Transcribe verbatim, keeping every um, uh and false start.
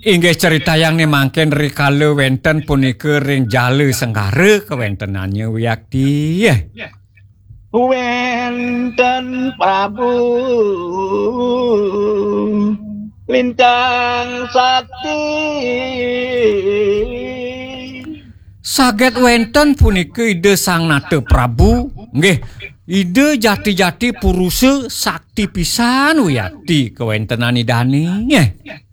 Inggih cerita yang nimangken rikala wenten punika ring jale Senggara kewentenannya Wiyakti. Wenten Prabu Lintang Sakti. Saget wenten punika ide Sang Nata Prabu. Nggih, ide jati-jati purusa sakti pisan Wiyakti kewentenan idane.